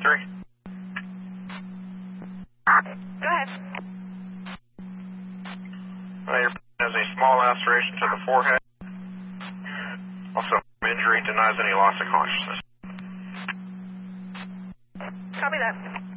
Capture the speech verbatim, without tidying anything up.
three. Go ahead. Uh, your patient has a small laceration to the forehead. Also, injury denies any loss of consciousness. Copy that.